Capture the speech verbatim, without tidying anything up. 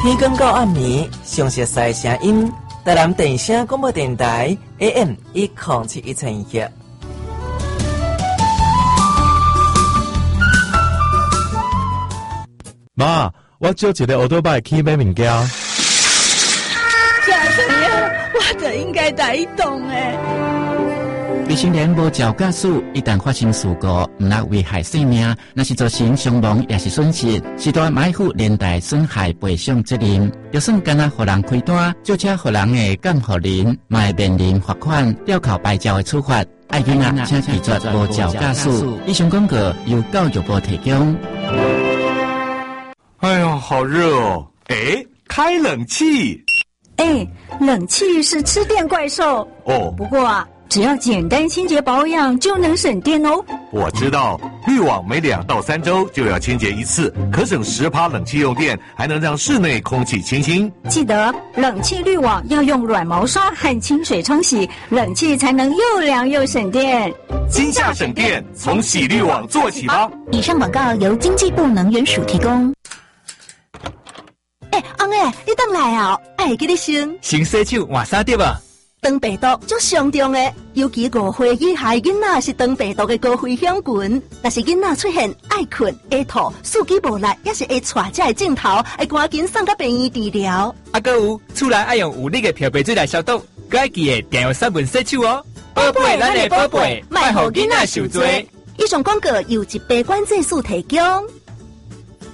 天光到暗暝，详细赛声音，台南电声广播电台 A M 一零七一千赫。 妈，我借一个奥多拜去买物件。 小水啊，我就应该带伊动诶。 未成年无照驾驶，一旦发生事故，毋但危害生命，若是造成伤亡也是损失，是大买负连带损害赔偿责任。就算干那互人开单，就车互人的监护人，嘛会面临罚款、吊扣牌照的处罚。爱囡仔请拒绝无照驾驶。以上广告由教育部提供。 哎呦，好热哦！哎，开冷气。 哎，冷气是吃电怪兽哦。 不过啊，只要简单清洁保养就能省电哦。 我知道，滤网每两到三周就要清洁一次，可省十趴冷气用电，还能让室内空气清新。 记得冷气滤网要用软毛刷和清水冲洗，冷气才能又凉又省电。 今夏省电，从洗滤网做起吧。 以上广告由经济部能源署提供。 哎，翁诶，你等来啊！爱给你先先洗手换衫对吧？ 肠病毒足上重诶，尤其五岁以下囡仔是肠病毒的高危险群。若是囡仔出现爱困、会吐、四肢无力，也是会带这个镜头，会赶紧送到病院治疗。 啊，搁有厝内爱用有力的漂白水来消毒，搁爱记得定用三分洗手哦。宝贝，咱的宝贝，莫互囡仔受罪。 以上广告由一百管制署提供。